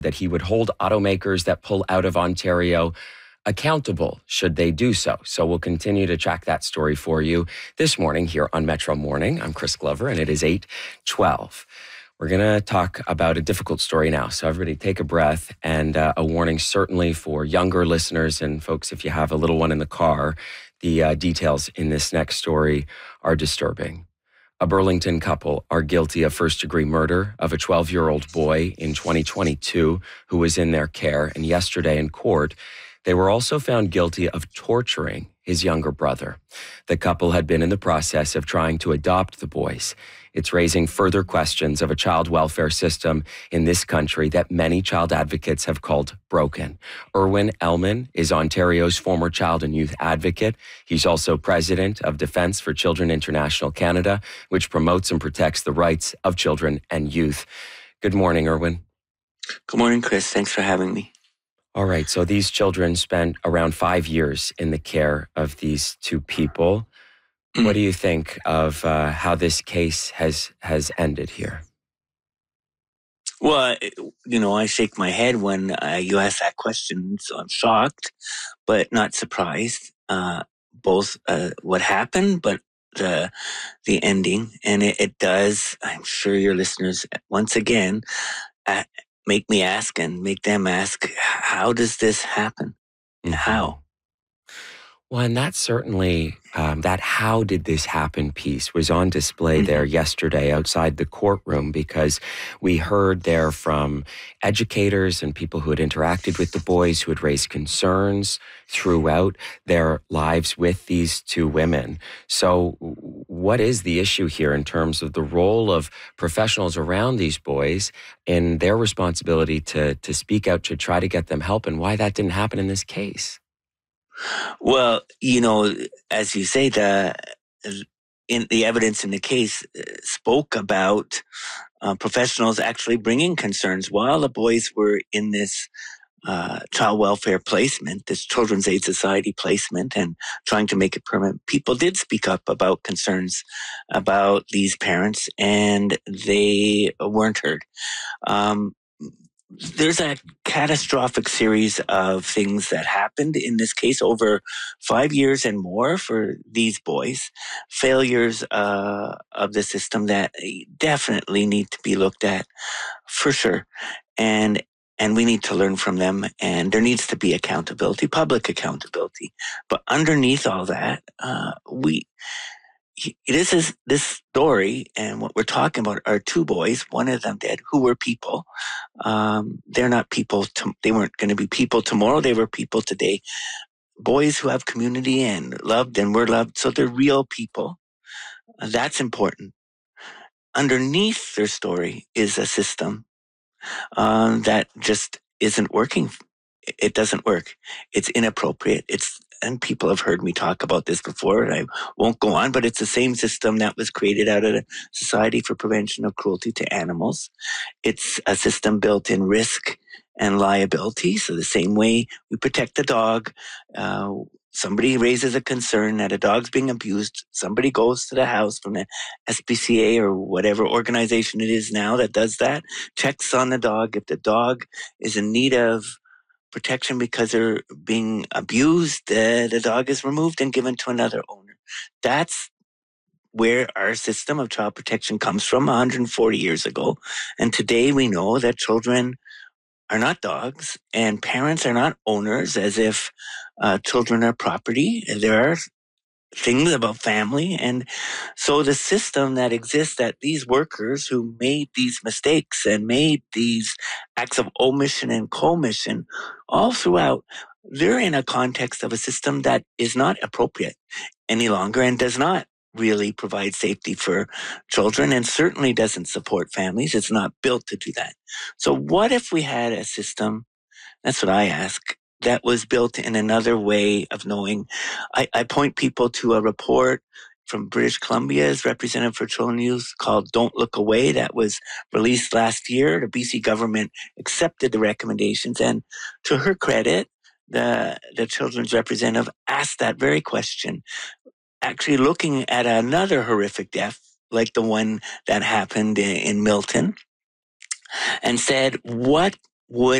that he would hold automakers that pull out of Ontario accountable should they do so. So we'll continue to track that story for you this morning here on Metro Morning. I'm Chris Glover, and it is 8:12. We're going to talk about a difficult story now. So everybody take a breath, and a warning certainly for younger listeners and folks, if you have a little one in the car, the details in this next story are disturbing. A Burlington couple are guilty of first-degree murder of a 12-year-old boy in 2022 who was in their care. And yesterday in court, they were also found guilty of torturing his younger brother. The couple had been in the process of trying to adopt the boys. It's raising further questions of a child welfare system in this country that many child advocates have called broken. Irwin Elman is Ontario's former child and youth advocate. He's also president of Defence for Children International Canada, which promotes and protects the rights of children and youth. Good morning, Irwin. Good morning, Chris. Thanks for having me. All right. So these children spent around 5 years in the care of these two people. What do you think of how this case has ended here? Well, I shake my head when you ask that question, so I'm shocked, but not surprised. Both what happened, but the ending, and it does. I'm sure your listeners, once again, make me ask and make them ask, how does this happen? Mm-hmm. How? Well, and that certainly, that how did this happen piece was on display there yesterday outside the courtroom, because we heard there from educators and people who had interacted with the boys, who had raised concerns throughout their lives with these two women. So what is the issue here in terms of the role of professionals around these boys and their responsibility to speak out, to try to get them help, and why that didn't happen in this case? Well, as you say, the evidence in the case spoke about professionals actually bringing concerns while the boys were in this child welfare placement, this Children's Aid Society placement, and trying to make it permanent. People did speak up about concerns about these parents, and they weren't heard. There's a catastrophic series of things that happened in this case over 5 years and more for these boys. Failures of the system that definitely need to be looked at for sure. And we need to learn from them, and there needs to be accountability, public accountability. But underneath all that, this story and what we're talking about are two boys, one of them dead, who were people. They're not people. They weren't going to be people tomorrow. They were people today. Boys who have community and loved and were loved. So they're real people. That's important. Underneath their story is a system that just isn't working. It doesn't work. It's inappropriate. And people have heard me talk about this before, and I won't go on, but it's the same system that was created out of the Society for Prevention of Cruelty to Animals. It's a system built in risk and liability. So the same way we protect the dog, somebody raises a concern that a dog's being abused, somebody goes to the house from the SPCA or whatever organization it is now that does that, checks on the dog. If the dog is in need of protection because they're being abused, the dog is removed and given to another owner. That's where our system of child protection comes from 140 years ago. And today we know that children are not dogs and parents are not owners, as if children are property. There are things about family. And so the system that exists, that these workers who made these mistakes and made these acts of omission and commission all throughout, they're in a context of a system that is not appropriate any longer and does not really provide safety for children and certainly doesn't support families. It's not built to do that. So what if we had a system, that's what I ask, that was built in another way of knowing? I point people to a report from British Columbia's Representative for Children and Youth called Don't Look Away that was released last year. The BC government accepted the recommendations, and to her credit, the children's representative asked that very question, actually looking at another horrific death like the one that happened in Milton, and said, what would